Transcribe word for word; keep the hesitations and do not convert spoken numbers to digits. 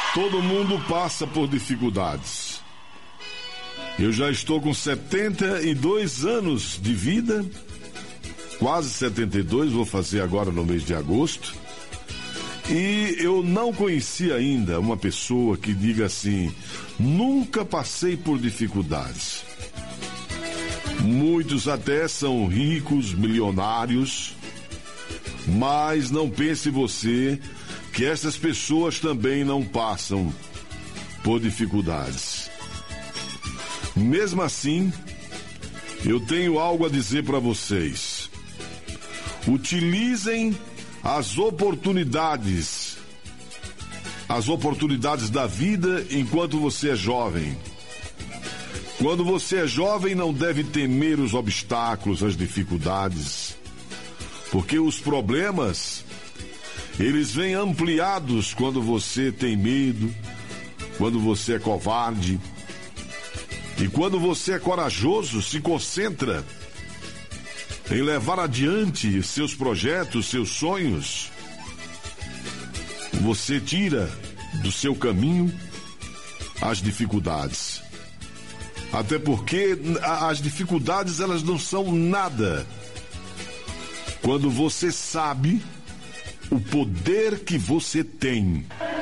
Todo mundo passa por dificuldades. Eu já estou com setenta e dois anos de vida, quase setenta e dois, vou fazer agora no mês de agosto. E eu não conheci ainda uma pessoa que diga assim: nunca passei por dificuldades. Muitos até são ricos, milionários, mas não pense você que essas pessoas também não passam por dificuldades. Mesmo assim, eu tenho algo a dizer para vocês. Utilizem as oportunidades, as oportunidades da vida enquanto você é jovem. Quando você é jovem, não deve temer os obstáculos, as dificuldades, porque os problemas, eles vêm ampliados quando você tem medo, quando você é covarde. E quando você é corajoso, se concentra em levar adiante seus projetos, seus sonhos, você tira do seu caminho as dificuldades. Até porque as dificuldades, elas não são nada quando você sabe o poder que você tem.